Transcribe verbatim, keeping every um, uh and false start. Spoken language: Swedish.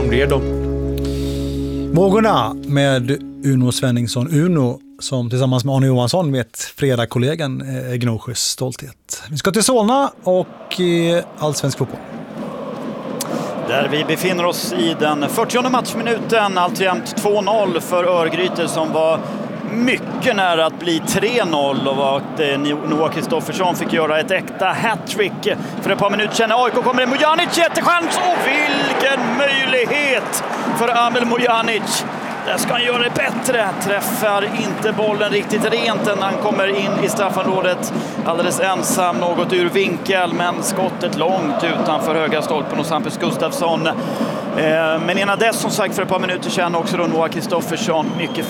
som redo. Vågorna med Uno Svenningsson. Uno som tillsammans med Arne Johansson vet fredagskollegan eh, Gnosjös stolthet. Vi ska till Solna och eh, allsvensk fotboll. Där vi befinner oss i den fyrtionde matchminuten, alltjämt två noll för Örgryte som var mycket nära att bli tre noll och att Noah Kristoffersson fick göra ett äkta hattrick för ett par minuter sedan. A I K kommer det, Mojanic, jättechans och vilken möjlighet för Amel Mojanic. Där ska han göra det bättre. Träffar inte bollen riktigt rent än han kommer in i straffområdet. Alldeles ensam, något ur vinkel, men skottet långt utanför höga stolpen hos Hampus Gustafsson. Men innan dess, som sagt, för ett par minuter sedan också då Noah Kristoffersson mycket